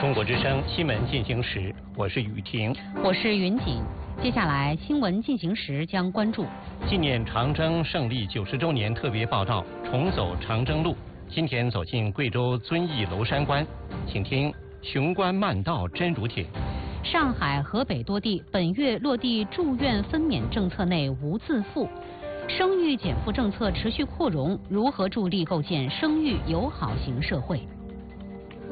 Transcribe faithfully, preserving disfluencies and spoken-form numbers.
中国之声新闻进行时，我是雨婷， 我是云锦。接下来新闻进行时将关注纪念长征胜利九十周年特别报道，重走长征路。今天走进贵州遵义娄山关，请听雄关漫道真如帖。 上海、河北多地本月落地住院分娩政策内无自付，生育减负政策持续扩容，如何助力构建生育友好型社会？